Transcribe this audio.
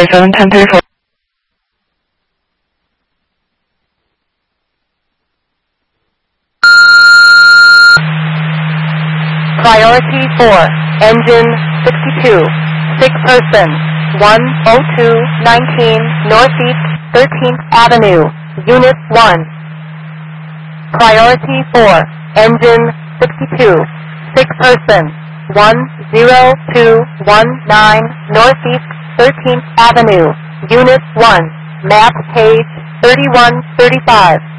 71034. Priority 4, engine 62, sick person, 10219 Northeast 13th Avenue, Unit 1. Priority 4, engine 62, sick person, 10219 Northeast 13th Avenue, Unit 1, map page 3135.